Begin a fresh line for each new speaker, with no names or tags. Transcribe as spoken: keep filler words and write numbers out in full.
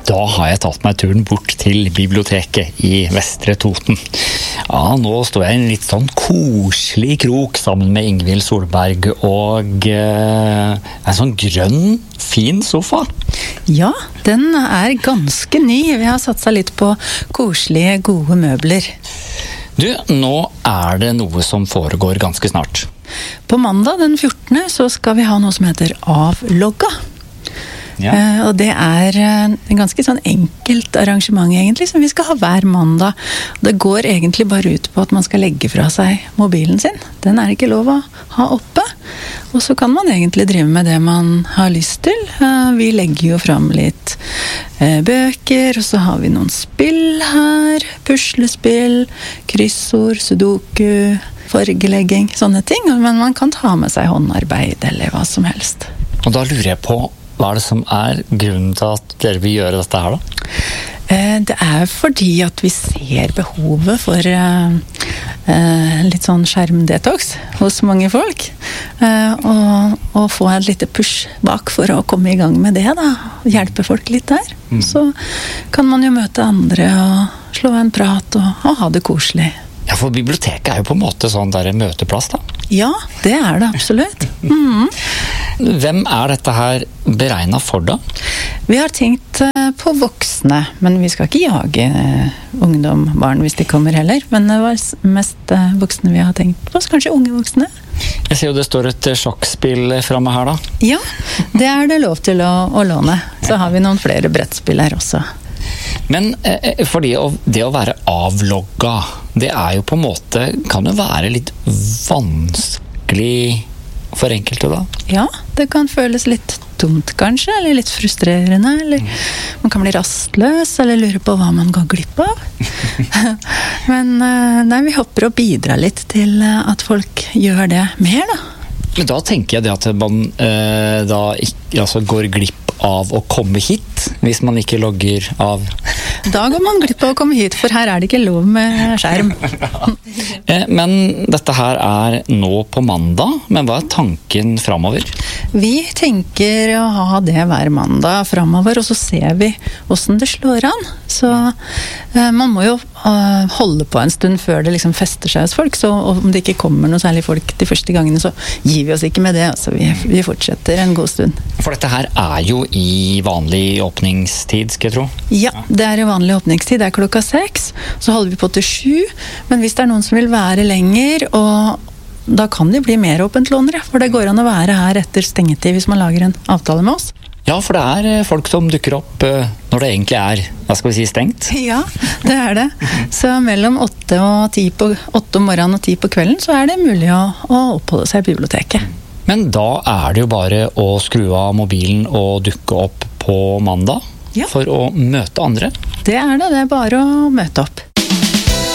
Da har jeg tatt meg turen bort til biblioteket i Vestre Toten. Ja, nå står jeg i en litt sånn koselig krok sammen med Ingvild Solberg og eh, en sånn grønn, fin sofa.
Ja, den er ganske ny. Vi har satset litt på koselige, gode møbler.
Du, nå er det noe som foregår ganske snart.
På mandag den fjortende så skal vi ha noe som heter Avlogga. Ja. Uh, og det er uh, en ganske sånn enkelt arrangement egentlig, som vi skal ha hver mandag. Det går egentlig bare ut på at man skal legge fra seg mobilen sin. Den er ikke lov å ha oppe. Og så kan man egentlig drive med det man har lyst til. Uh, vi legger jo fram litt uh, bøker, og så har vi noen spill her. Puslespill, kryssord, sudoku, fargelegging, sånne ting. Men man kan ta med seg håndarbeid eller hva som helst.
Og da lurer jeg på, hva er det som er grunnen til at dere vil gjøre dette her da?
Det er fordi at vi ser behovet for uh, uh, litt sånn skjermdetox hos mange folk. Uh, og, og få et lite push bak for å komme i gang med det da. Hjelpe folk litt der. Mm. Så kan man jo møte andre og slå en prat og, og ha det koselig.
Ja, for biblioteket er jo på en måte sånn der møteplass da.
Ja, det er det absolutt. Mm.
Hvem er dette her beregnet for da?
Vi har tenkt på voksne, men vi skal ikke jage ungdom, barn hvis de kommer heller. Men det var mest voksne vi har tenkt på, så kanskje unge voksne.
Jeg ser jo det står et sjakkspill fremme her da.
Ja, det er det lov til å, å låne. Så har vi noen flere brettspill her også.
Men eh, fordi å, det å være avlogga, det er jo på en måte, kan jo være litt vanskelig for enkelte da? Ja,
det kan føles litt dumt kanskje, eller litt frustrerende, eller mm. man kan bli rastløs, eller lure på hva man går glipp av. Men nei, vi håper å bidra litt til at folk gjør det mer da.
Men da tenker jeg det at man eh, da ikke, altså, går glipp av å komme hit, hvis man ikke logger av.
Da går man glipp av å komme hit, for her er det ikke lov med skjerm.
eh, men dette her er nå på mandag, men hva er tanken fremover?
Vi tenker å ha det hver mandag fremover, og så ser vi hvordan det slår an. Så eh, man må jo uh, holde på en stund før det liksom fester seg hos folk, så om det ikke kommer noe særlig folk de første gangene, så gir vi oss ikke med det. Altså, vi, vi fortsetter en god stund.
For dette her er jo i vanlig åpningstid, skal jeg tro?
Ja, det er i vanlig åpningstid. Det er klokka seks. Så holder vi på til sju. Men hvis det er noen som vil være lenger, og da kan de bli mer åpentlånere, for det går an å være her etter stengetid hvis man lager en avtale med oss.
Ja, for det er folk som dukker opp når det egentlig er, hva skal vi si, stengt?
Ja, det er det. Så mellom åtte og ti på, åtte om morgenen og ti på kvelden, så er det mulig å, å oppholde seg i biblioteket.
Men da er det jo bare å skru av mobilen og dukke opp på mandag, ja, for å møte andre?
Det er det, det er bare å møte opp.